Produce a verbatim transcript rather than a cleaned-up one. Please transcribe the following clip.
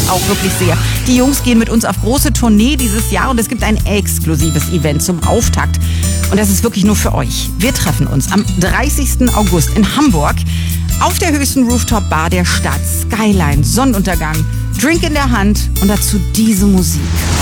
auch wirklich sehr. Die Jungs gehen mit uns auf große Tournee dieses Jahr und es gibt ein exklusives Event zum Auftakt. Und das ist wirklich nur für euch. Wir treffen uns am dreißigsten August in Hamburg auf der höchsten Rooftop-Bar der Stadt. Skyline, Sonnenuntergang, Drink in der Hand und dazu diese Musik.